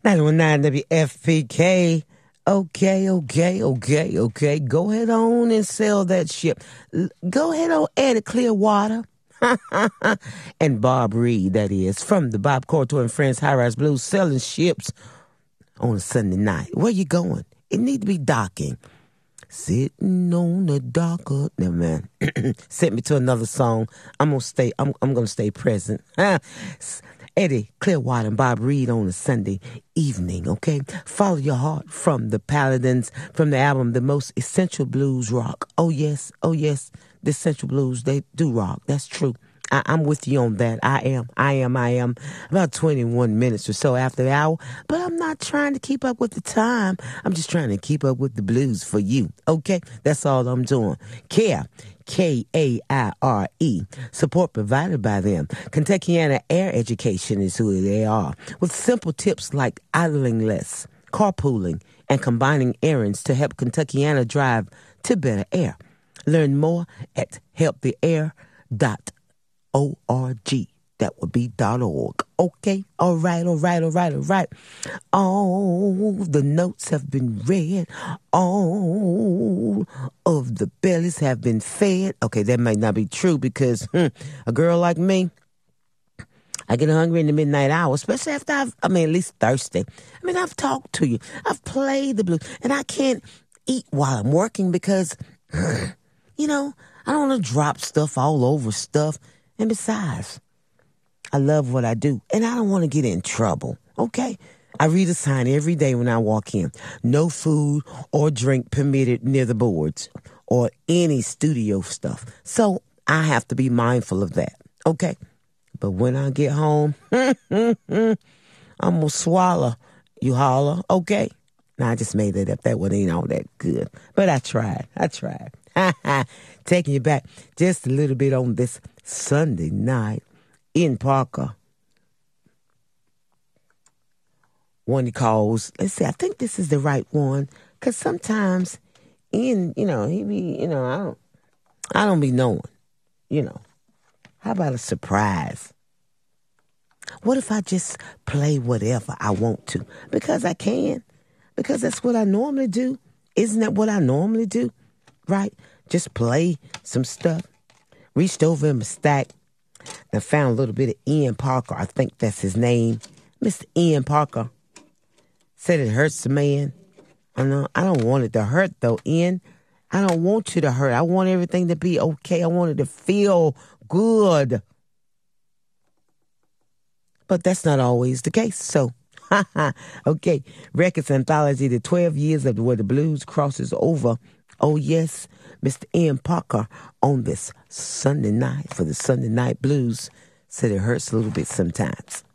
919 WFPK. Okay. Go ahead on and sell that ship. Go ahead on Eddie Clearwater. And Bob Reed, that is, from the Bob Corto and Friends High Rise Blues, selling ships on a Sunday night. Where you going? It need to be docking. Sitting on the dock. Never mind. Sent me to another song. I'm gonna stay present. Eddie Clearwater and Bob Reed on a Sunday evening, okay? Follow Your Heart from the Paladins, from the album The Most Essential Blues Rock. Oh yes, the Essential Blues, they do rock. That's true. I'm with you on that. I am. About 21 minutes or so after the hour, but I'm not trying to keep up with the time. I'm just trying to keep up with the blues for you, okay? That's all I'm doing. CARE. K-A-I-R-E. Support provided by them. Kentuckiana Air Education is who they are. With simple tips like idling less, carpooling, and combining errands to help Kentuckiana drive to better air. Learn more at helptheair.org. That would be .org. Okay? All right. All, the notes have been read. All of the bellies have been fed. Okay, that might not be true because a girl like me, I get hungry in the midnight hour, especially after at least Thursday. I've talked to you. I've played the blues, and I can't eat while I'm working because, I don't want to drop stuff all over stuff. And besides, I love what I do, and I don't want to get in trouble, okay? I read a sign every day when I walk in. No food or drink permitted near the boards or any studio stuff. So I have to be mindful of that, okay? But when I get home, I'm going to swallow, you holler, okay? Now, I just made that up. That one ain't all that good. But I tried. Taking you back just a little bit on this Sunday night in Parker. One he calls, let's see, I think this is the right one. Because sometimes he be, I don't be knowing, How about a surprise? What if I just play whatever I want to? Because I can. Because that's what I normally do. Isn't that what I normally do? Right? Just play some stuff. Reached over in my stack and found a little bit of Ian Parker. I think that's his name. Mr. Ian Parker said it hurts a man. I don't want it to hurt, though, Ian. I don't want you to hurt. I want everything to be okay. I want it to feel good. But that's not always the case, so... Okay, Records Anthology, the 12 years of where the blues crosses over. Oh, yes, Mr. Ian Parker on this Sunday night for the Sunday Night Blues said it hurts a little bit sometimes.